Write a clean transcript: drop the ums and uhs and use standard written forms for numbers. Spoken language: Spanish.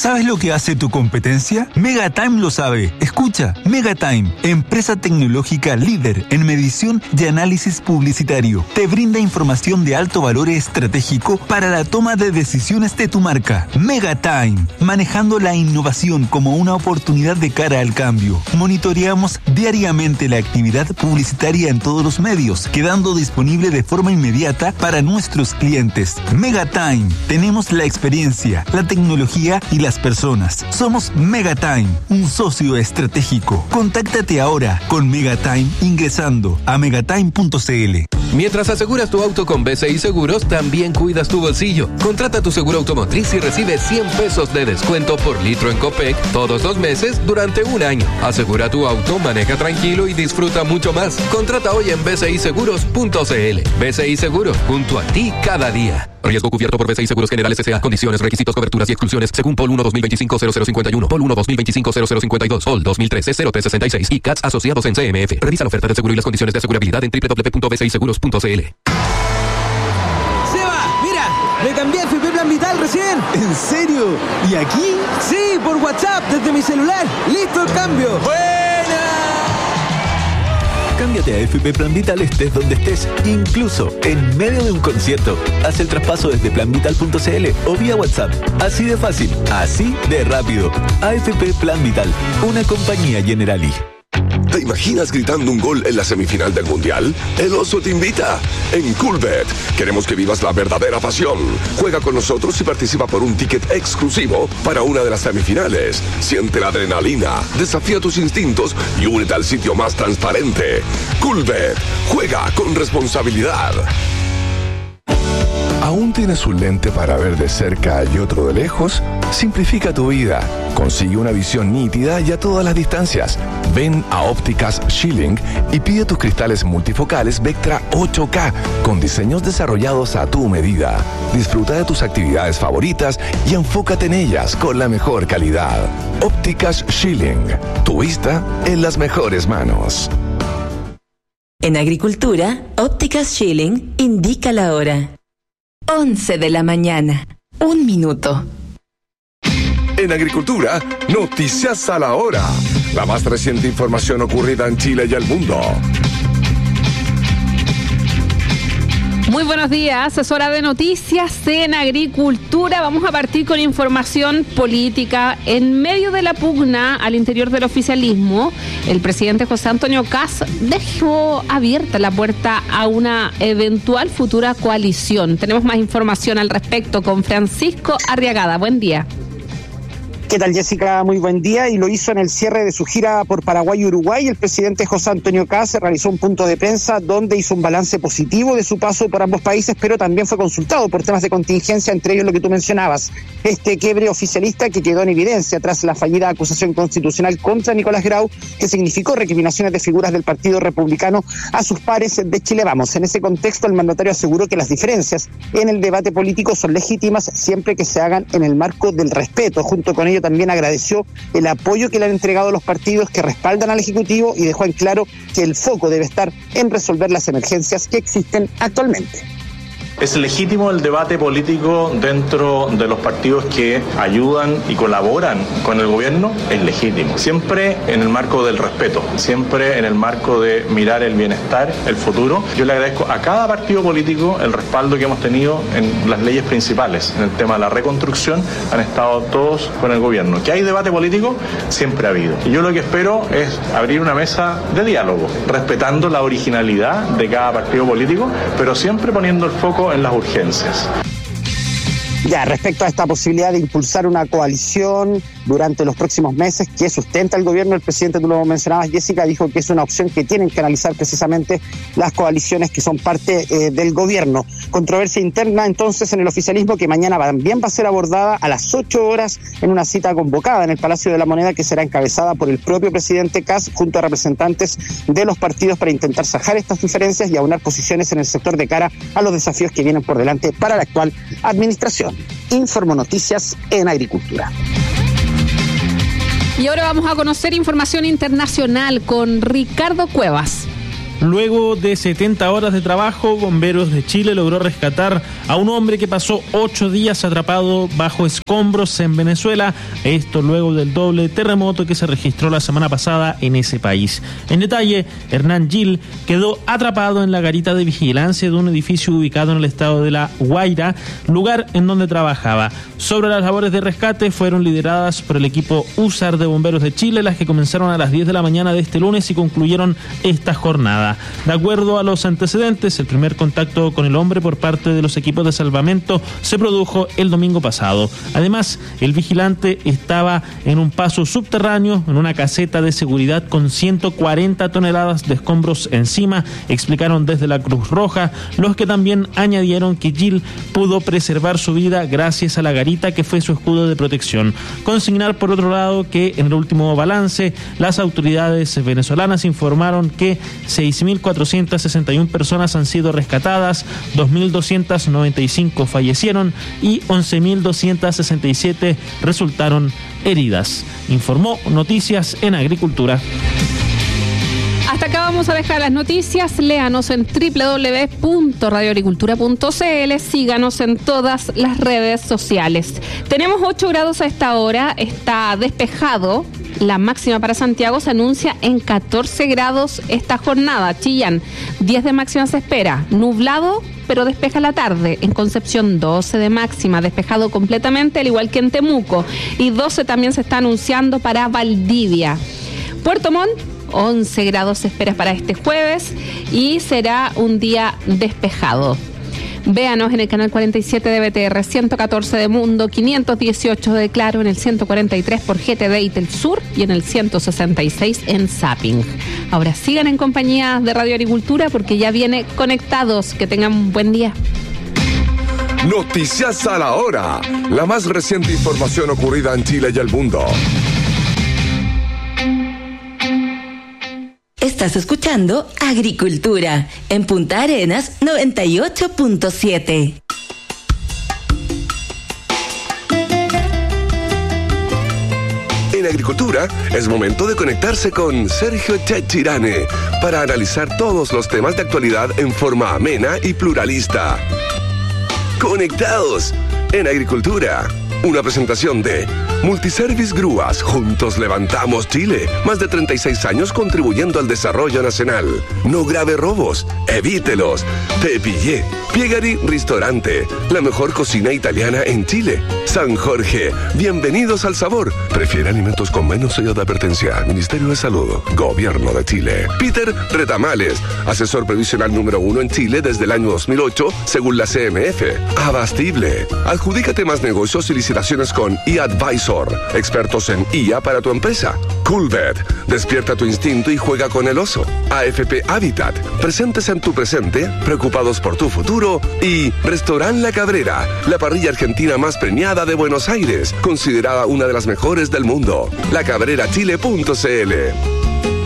¿Sabes lo que hace tu competencia? Megatime lo sabe. Escucha, Megatime, empresa tecnológica líder en medición y análisis publicitario. Te brinda información de alto valor estratégico para la toma de decisiones de tu marca. Megatime, manejando la innovación como una oportunidad de cara al cambio. Monitoreamos diariamente la actividad publicitaria en todos los medios, quedando disponible de forma inmediata para nuestros clientes. Megatime, tenemos la experiencia, la tecnología y las personas. Somos Megatime, un socio estratégico. Contáctate ahora con Megatime ingresando a megatime.cl. Mientras aseguras tu auto con BCI Seguros, también cuidas tu bolsillo. Contrata tu seguro automotriz y recibe 100 pesos de descuento por litro en Copec todos los meses durante un año. Asegura tu auto, maneja tranquilo y disfruta mucho más. Contrata hoy en bciseguros.cl. BCI Seguros, junto a ti cada día. Riesgo cubierto por BCI Seguros Generales S.A. Condiciones, requisitos, coberturas y exclusiones según POL 1-2025-0051, POL 1-2025-0052, POL 2013-0366 y CATS asociados en CMF. Revisa la oferta de seguro y las condiciones de asegurabilidad en www.bciseguros.cl. ¡Seba! ¡Mira! ¡Me cambié a FP Plan Vital recién! ¿En serio? ¿Y aquí? Sí, por WhatsApp, desde mi celular. ¡Listo el cambio! ¡Buena! Cámbiate a FP Plan Vital estés donde estés, incluso en medio de un concierto. Haz el traspaso desde planvital.cl o vía WhatsApp. Así de fácil, así de rápido. AFP Plan Vital, una compañía Generali. ¿Te imaginas gritando un gol en la semifinal del Mundial? El Oso te invita. En Coolbet queremos que vivas la verdadera pasión. Juega con nosotros y participa por un ticket exclusivo para una de las semifinales. Siente la adrenalina, desafía tus instintos y únete al sitio más transparente. Coolbet. Juega con responsabilidad. ¿Aún tienes un lente para ver de cerca y otro de lejos? Simplifica tu vida. Consigue una visión nítida y a todas las distancias. Ven a Ópticas Schilling y pide tus cristales multifocales Vectra 8K con diseños desarrollados a tu medida. Disfruta de tus actividades favoritas y enfócate en ellas con la mejor calidad. Ópticas Schilling. Tu vista en las mejores manos. En agricultura, Ópticas Schilling indica la hora. 11 de la mañana, 1 minuto. En agricultura, noticias a la hora. La más reciente información ocurrida en Chile y el mundo. Muy buenos días, es hora de noticias en agricultura. Vamos a partir con información política. En medio de la pugna al interior del oficialismo, el presidente José Antonio Kast dejó abierta la puerta a una eventual futura coalición. Tenemos más información al respecto con Francisco Arriagada. Buen día. ¿Qué tal, Jessica? Muy buen día. Y lo hizo en el cierre de su gira por Paraguay y Uruguay. El presidente José Antonio Kast realizó un punto de prensa donde hizo un balance positivo de su paso por ambos países, pero también fue consultado por temas de contingencia, entre ellos lo que tú mencionabas, este quiebre oficialista que quedó en evidencia tras la fallida acusación constitucional contra Nicolás Grau, que significó recriminaciones de figuras del Partido Republicano a sus pares de Chile Vamos. En ese contexto, el mandatario aseguró que las diferencias en el debate político son legítimas siempre que se hagan en el marco del respeto. Junto con ello, también agradeció el apoyo que le han entregado los partidos que respaldan al Ejecutivo y dejó en claro que el foco debe estar en resolver las emergencias que existen actualmente. Es legítimo el debate político dentro de los partidos que ayudan y colaboran con el gobierno, es legítimo. Siempre en el marco del respeto, siempre en el marco de mirar el bienestar, el futuro. Yo le agradezco a cada partido político el respaldo que hemos tenido en las leyes principales. En el tema de la reconstrucción han estado todos con el gobierno. ¿Que hay debate político? Siempre ha habido. Y yo lo que espero es abrir una mesa de diálogo, respetando la originalidad de cada partido político, pero siempre poniendo el foco en las urgencias. Ya, respecto a esta posibilidad de impulsar una coalición durante los próximos meses que sustenta el gobierno, el presidente, tú lo mencionabas, Jessica, dijo que es una opción que tienen que analizar precisamente las coaliciones que son parte del gobierno. Controversia interna entonces en el oficialismo que mañana también va a ser abordada a las 8 horas en una cita convocada en el Palacio de la Moneda que será encabezada por el propio presidente Kast junto a representantes de los partidos para intentar zanjar estas diferencias y aunar posiciones en el sector de cara a los desafíos que vienen por delante para la actual administración. Informo Noticias en Agricultura. Y ahora vamos a conocer información internacional con Ricardo Cuevas. Luego de 70 horas de trabajo, Bomberos de Chile logró rescatar a un hombre que pasó 8 días atrapado bajo escombros en Venezuela. Esto luego del doble terremoto que se registró la semana pasada en ese país. En detalle, Hernán Gil quedó atrapado en la garita de vigilancia de un edificio ubicado en el estado de La Guaira, lugar en donde trabajaba. Sobre las labores de rescate fueron lideradas por el equipo USAR de Bomberos de Chile, las que comenzaron a las 10 de la mañana de este lunes y concluyeron esta jornada. De acuerdo a los antecedentes, el primer contacto con el hombre por parte de los equipos de salvamento se produjo el domingo pasado. Además, el vigilante estaba en un paso subterráneo, en una caseta de seguridad con 140 toneladas de escombros encima, explicaron desde la Cruz Roja, los que también añadieron que Gil pudo preservar su vida gracias a la garita que fue su escudo de protección. Consignar por otro lado que en el último balance, las autoridades venezolanas informaron que 6.461 personas han sido rescatadas, 2.295 fallecieron y 11.267 resultaron heridas. Informó Noticias en Agricultura. Hasta acá vamos a dejar las noticias. Léanos en www.radioagricultura.cl. Síganos en todas las redes sociales. Tenemos 8 grados a esta hora. Está despejado. La máxima para Santiago se anuncia en 14 grados esta jornada. Chillán, 10 de máxima se espera. Nublado, pero despeja la tarde. En Concepción, 12 de máxima, despejado completamente, al igual que en Temuco. Y 12 también se está anunciando para Valdivia. Puerto Montt, 11 grados se espera para este jueves y será un día despejado. Véanos en el canal 47 de BTR, 114 de Mundo, 518 de Claro, en el 143 por GTD y Telsur y en el 166 en Zapping. Ahora sigan en compañía de Radio Agricultura porque ya viene Conectados. Que tengan un buen día. Noticias a la hora. La más reciente información ocurrida en Chile y el mundo. Estás escuchando Agricultura en Punta Arenas 98.7. En Agricultura es momento de conectarse con Sergio Chechirane para analizar todos los temas de actualidad en forma amena y pluralista. Conectados en Agricultura. Una presentación de Multiservice Grúas. Juntos levantamos Chile. Más de 36 años contribuyendo al desarrollo nacional. No grave robos. Evítelos. Te pillé. Piegari Restaurante. La mejor cocina italiana en Chile. San Jorge. Bienvenidos al sabor. Prefiere alimentos con menos sello de advertencia. Ministerio de Salud. Gobierno de Chile. Peter Retamales. Asesor previsional número 1 en Chile desde el año 2008, según la CMF. Abastible. Adjudícate más negocios y licitaciones con eAdvisor. Expertos en IA para tu empresa. Coolbet. Despierta tu instinto y juega con el oso. AFP Habitat. Presentes en tu presente, preocupados por tu futuro. Y Restaurant La Cabrera, la parrilla argentina más premiada de Buenos Aires, considerada una de las mejores del mundo. lacabrerachile.cl.